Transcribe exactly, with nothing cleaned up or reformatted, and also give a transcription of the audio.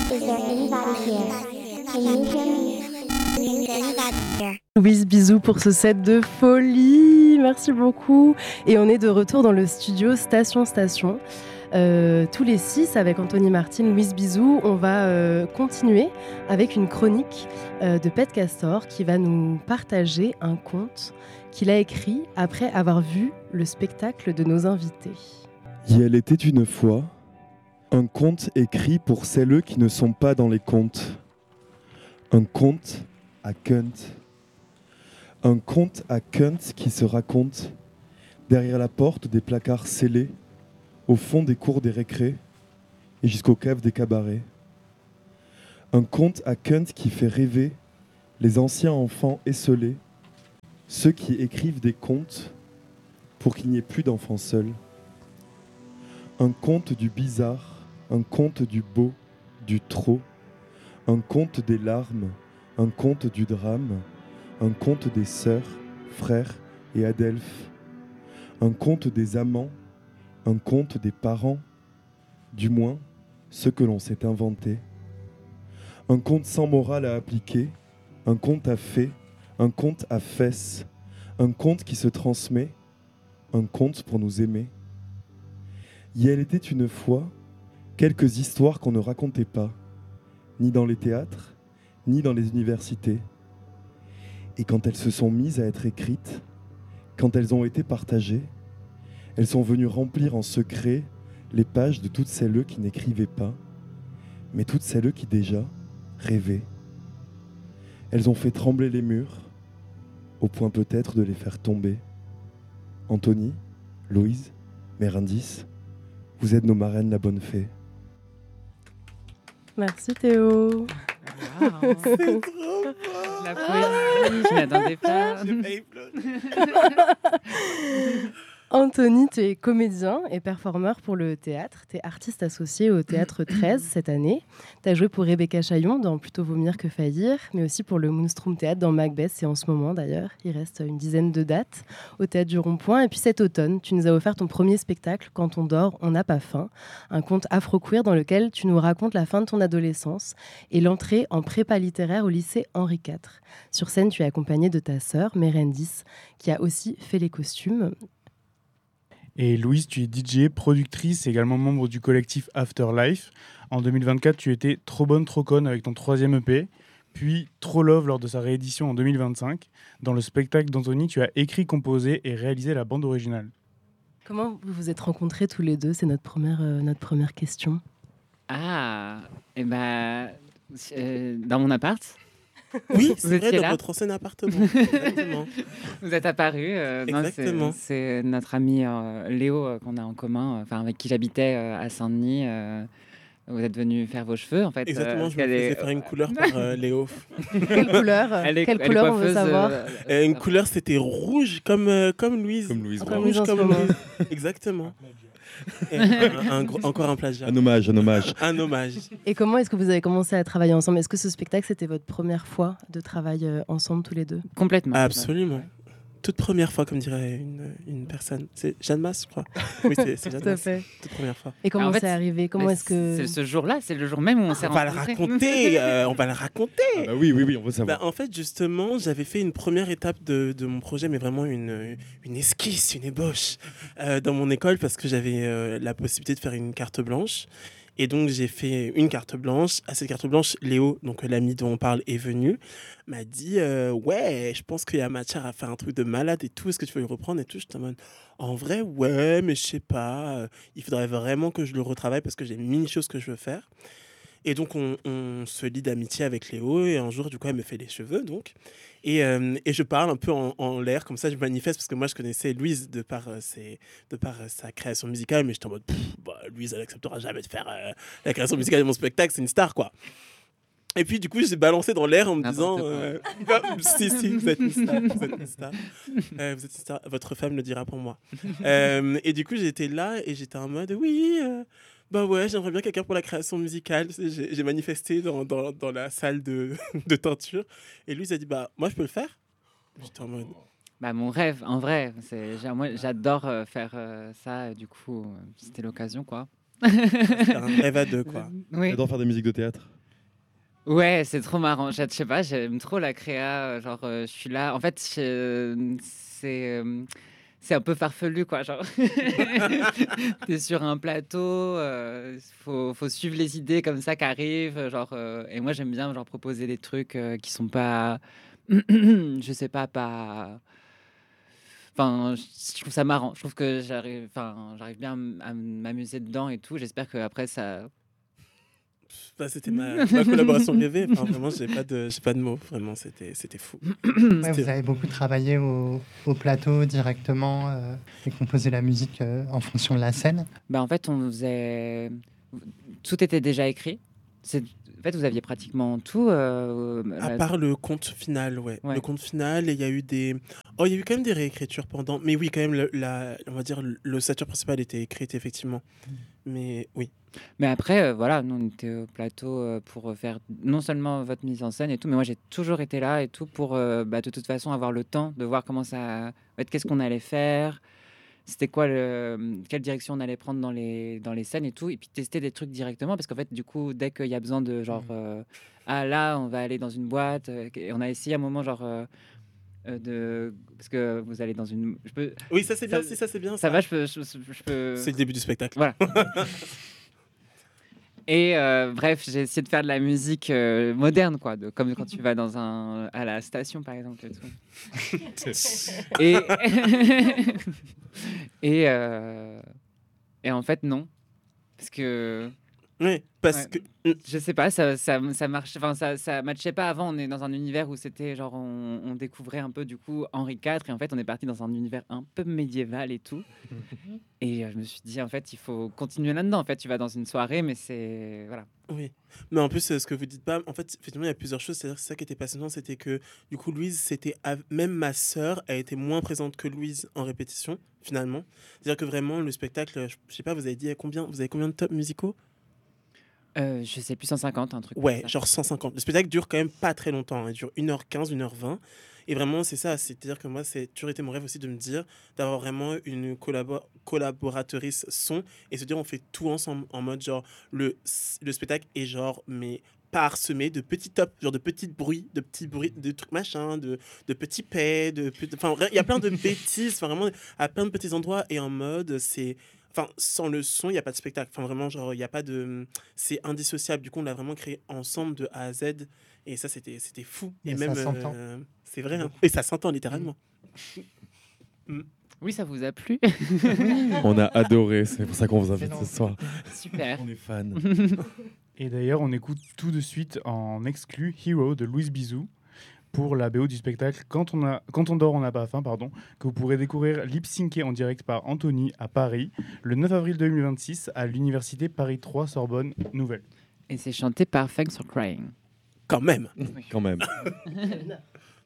Is there anybody here? Can you hear me? Is there anybody here? Louise, bisous pour ce set de folie, merci beaucoup. Et on est de retour dans le studio Station Station. Euh, tous les six, avec Anthony Martin, Louise Bisou, on va euh, continuer avec une chronique euh, de Pet Castor qui va nous partager un conte qu'il a écrit après avoir vu le spectacle de nos invités. Il était une fois un conte écrit pour celles qui ne sont pas dans les contes. Un conte à Kunt. Un conte à Kunt qui se raconte derrière la porte des placards scellés, au fond des cours des récrés et jusqu'aux caves des cabarets. Un conte à Kunt qui fait rêver les anciens enfants esselés, ceux qui écrivent des contes pour qu'il n'y ait plus d'enfants seuls. Un conte du bizarre, un conte du beau, du trop, un conte des larmes, un conte du drame, un conte des sœurs, frères et adelphes, un conte des amants, un conte des parents, du moins ce que l'on s'est inventé. Un conte sans morale à appliquer, un conte à fait, un conte à fesses, un conte qui se transmet, un conte pour nous aimer. Il était une fois quelques histoires qu'on ne racontait pas, ni dans les théâtres, ni dans les universités. Et quand elles se sont mises à être écrites, quand elles ont été partagées, elles sont venues remplir en secret les pages de toutes celles qui n'écrivaient pas, mais toutes celles qui déjà rêvaient. Elles ont fait trembler les murs, au point peut-être de les faire tomber. Anthony, Louise, mère indice, vous êtes nos marraines la bonne fée. Merci Théo. Wow. C'est trop beau. La poésie, je m'attendais pas. J'ai failli pleurer. Anthony, tu es comédien et performeur pour le théâtre. Tu es artiste associé au Théâtre treize cette année. Tu as joué pour Rebecca Chaillon dans Plutôt vomir que faillir, mais aussi pour le Moonstrom Théâtre dans Macbeth. C'est en ce moment d'ailleurs. Il reste une dizaine de dates au Théâtre du Rond-Point. Et puis cet automne, tu nous as offert ton premier spectacle, Quand on dort, on n'a pas faim. Un conte afro-queer dans lequel tu nous racontes la fin de ton adolescence et l'entrée en prépa littéraire au lycée Henri quatre. Sur scène, tu es accompagnée de ta sœur, Mérendis, qui a aussi fait les costumes. Et Louise, tu es D J, productrice, également membre du collectif Afterlife. En deux mille vingt-quatre, tu étais Trop bonne, trop conne avec ton troisième E P, puis Trop love lors de sa réédition en deux mille vingt-cinq. Dans le spectacle d'Anthony, tu as écrit, composé et réalisé la bande originale. Comment vous vous êtes rencontrés tous les deux ? C'est notre première, euh, notre première question. Ah, et ben, euh, dans mon appart. Oui, Vous c'est vrai, étiez dans là votre ancien appartement. Exactement. Vous êtes apparu. Euh, non, Exactement. c'est, c'est notre ami euh, Léo euh, qu'on a en commun, enfin avec qui j'habitais euh, à Saint-Denis. Euh, vous êtes venu faire vos cheveux, en fait. Exactement, euh, je me faisais faire une couleur par euh, Léo. Quelle couleur Elle est, Quelle elle est couleur on veut coiffeuse, savoir euh, Euh, une couleur, c'était rouge, comme, euh, comme Louise. Comme Louise, Comme bravo. Louise en Rouge ce comme moment. Louise. Exactement. Et un- un gros- encore un plagiat. Un hommage, un hommage. Un hommage. Et comment est-ce que vous avez commencé à travailler ensemble ? Est-ce que ce spectacle, c'était votre première fois de travail euh, ensemble tous les deux ? Complètement. Absolument. Toute première fois, comme dirait une, une personne. C'est Jeanne Masse, je crois. Oui, c'est, c'est Jeanne Tout à Masse. fait. Toute première fois. Et comment Alors, en fait, c'est arrivé ? Comment Mais est-ce que... C'est ce jour-là, c'est le jour même où on s'est On va le rencontrés. raconter. euh, on va le raconter. Ah bah oui, oui, oui, on veut savoir. Bah, en fait, justement, j'avais fait une première étape de, de mon projet, mais vraiment une, une esquisse, une ébauche euh, dans mon école parce que j'avais euh, la possibilité de faire une carte blanche. Et donc, j'ai fait une carte blanche. À cette carte blanche, Léo, donc l'ami dont on parle, est venu, m'a dit euh, ouais, je pense qu'il y a matière à faire un truc de malade et tout. Est-ce que tu veux le reprendre et tout? J'étais en mode en vrai, ouais, mais je sais pas. euh, Il faudrait vraiment que je le retravaille parce que j'ai mille choses que je veux faire. Et donc, on, on se lie d'amitié avec Léo. Et un jour, du coup, elle me fait les cheveux, donc. Et, euh, et je parle un peu en, en l'air, comme ça, je manifeste, parce que moi, je connaissais Louise de par, euh, ses, de par euh, sa création musicale, mais j'étais en mode, pff, bah, Louise, elle n'acceptera jamais de faire euh, la création musicale de mon spectacle, c'est une star, quoi. Et puis, du coup, j'ai balancé dans l'air en me disant, N'importe euh, bah, si, si, vous êtes une star, vous êtes une star. Euh, vous êtes une star, votre femme le dira pour moi. Euh, et du coup, j'étais là et j'étais en mode, oui, euh, bah ouais, j'aimerais bien quelqu'un pour la création musicale. J'ai, j'ai manifesté dans, dans, dans la salle de, de teinture. Et lui, il a dit, bah, moi, je peux le faire. J'étais en mode, Bah, mon rêve, en vrai. C'est, j'a- moi, j'adore euh, faire euh, ça. Du coup, euh, c'était l'occasion, quoi. c'est un rêve à deux, quoi. Oui. J'adore faire des musiques de théâtre. Ouais, c'est trop marrant. Je je sais pas, j'aime trop la créa. Genre, euh, je suis là. En fait, je- c'est euh, c'est un peu farfelu, quoi. Genre, t'es sur un plateau, il faut, faut suivre les idées comme ça qui arrivent. Genre, euh, et moi, j'aime bien genre proposer des trucs euh, qui sont pas, je sais pas, pas. Enfin, je je trouve ça marrant. Je trouve que j'arrive, enfin, j'arrive bien à m- à m'amuser dedans et tout. J'espère que après ça. Bah, c'était ma, ma collaboration rêvée. Enfin, vraiment, j'ai pas de, j'ai pas de mots. Vraiment, c'était, c'était fou. Ouais, C'était- vous avez beaucoup travaillé au, au plateau directement euh, et composé la musique euh, en fonction de la scène. Bah, en fait, on faisait. Tout était déjà écrit. C'est... En fait, vous aviez pratiquement tout. euh, À la- part le conte final, ouais. Ouais. Le conte final, et il y a eu des. Oh, il y a eu quand même des réécritures pendant. Mais oui, quand même, le, la, on va dire, l'ossature principale était écrite, effectivement. Mais oui. Mais après, euh, voilà, nous, on était au plateau euh, pour faire non seulement votre mise en scène et tout, mais moi, j'ai toujours été là et tout pour, euh, bah, de toute façon, avoir le temps de voir comment ça. En fait, qu'est-ce qu'on allait faire. C'était quoi le, quelle direction on allait prendre dans les, dans les scènes et tout, et puis tester des trucs directement, parce qu'en fait, du coup, dès qu'il y a besoin de genre, euh, ah là, on va aller dans une boîte, euh, et on a essayé à un moment, genre, euh, euh, de. Parce que vous allez dans une. Je peux, Oui, ça c'est bien, Ça- si ça c'est bien. ça va, je peux. Je, je peux... C'est le début du spectacle. Voilà. Et euh, bref, j'ai essayé de faire de la musique euh, moderne, quoi, de, comme quand tu vas dans un, à la station, par exemple. Et, tout. et, et, euh, et en fait, non. Parce que, Oui, parce Ouais. que. je sais pas, ça, ça, ça marche, enfin, ça, ça matchait pas avant. On est dans un univers où c'était genre, on, on découvrait un peu, du coup, Henri quatre. Et en fait, on est parti dans un univers un peu médiéval et tout. Et euh, je me suis dit, en fait, il faut continuer là-dedans. En fait, tu vas dans une soirée, mais c'est. Voilà. Oui, mais en plus, euh, ce que vous dites pas, en fait, effectivement, il y a plusieurs choses. C'est-à-dire que c'est ça qui était passionnant, c'était que du coup, Louise, c'était av- même ma sœur a été moins présente que Louise en répétition, finalement. C'est-à-dire que vraiment, le spectacle, je, je sais pas, vous avez dit combien, vous avez combien de tops musicaux? Euh, je sais plus, cent cinquante, un truc. comme Ouais, ça. genre cent cinquante. Le spectacle dure quand même pas très longtemps, hein. Il dure une heure quinze, une heure vingt. Et vraiment, c'est ça. C'est-à-dire que moi, c'est toujours été mon rêve aussi de me dire, d'avoir vraiment une collabo- collaboratrice son et se dire, on fait tout ensemble en mode genre, le, le spectacle est genre, mais parsemé de petits tops, genre de petits bruits, de petits bruits, de trucs machin, de, de petits paix, de, pet- enfin, il y a plein de bêtises, enfin, vraiment, à plein de petits endroits et en mode, c'est. Enfin, sans le son, il n'y a pas de spectacle. Enfin, vraiment, genre, il n'y a pas de. C'est indissociable. Du coup, on l'a vraiment créé ensemble de A à Z. Et ça, c'était, c'était fou. Et Et, ça même. s'entend. euh, c'est vrai. Hein. Et ça s'entend littéralement. Oui, ça vous a plu. On a adoré, c'est pour ça qu'on vous invite Excellent. ce soir. Super. On est fans. Et d'ailleurs, on écoute tout de suite en exclu Hero de Louise Bizou pour la B O du spectacle Quand on, a, Quand on dort, on n'a pas faim, pardon, que vous pourrez découvrir lip-synké en direct par Anthony à Paris le neuf avril deux mille vingt-six à l'université Paris trois Sorbonne Nouvelle. Et c'est chanté par Thanks for Crying. Quand même. Quand même.